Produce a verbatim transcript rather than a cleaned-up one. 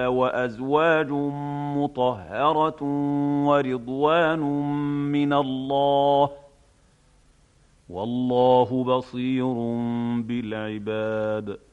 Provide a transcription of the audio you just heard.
وأزواج مطهرة ورضوان من الله، والله بصير بالعباد.